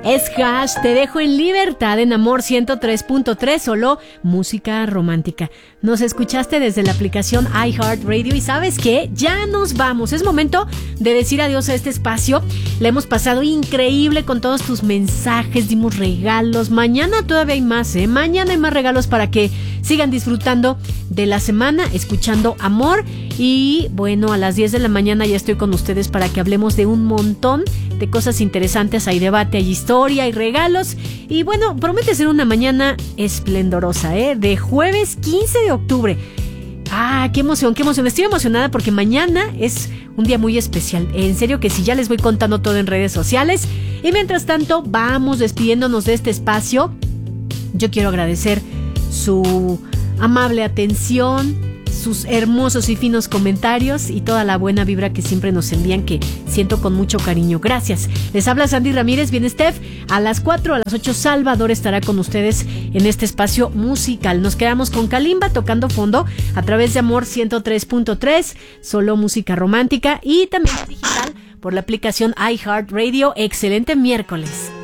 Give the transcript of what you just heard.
Es Hash, te dejo en libertad en Amor 103.3, solo música romántica. Nos escuchaste desde la aplicación iHeartRadio y ¿sabes qué? Ya nos vamos. Es momento de decir adiós a este espacio. La hemos pasado increíble con todos tus mensajes, dimos regalos. Mañana todavía hay más, ¿eh? Mañana hay más regalos para que sigan disfrutando de la semana, escuchando Amor. Y bueno, a las 10 de la mañana ya estoy con ustedes para que hablemos de un montón de cosas interesantes. Hay debate, hay historia, hay regalos. Y bueno, promete ser una mañana esplendorosa, de jueves 15 de octubre. ¡Ah, qué emoción, qué emoción! Estoy emocionada porque mañana es un día muy especial. En serio que sí, ya les voy contando todo en redes sociales. Y mientras tanto, vamos despidiéndonos de este espacio. Yo quiero agradecer su amable atención, sus hermosos y finos comentarios y toda la buena vibra que siempre nos envían, que siento con mucho cariño. Gracias. Les habla Sandy Ramírez, bien Steph. A las 4, a las 8, Salvador estará con ustedes en este espacio musical. Nos quedamos con Kalimba tocando fondo a través de Amor 103.3, solo música romántica, y también digital por la aplicación iHeartRadio. Excelente miércoles.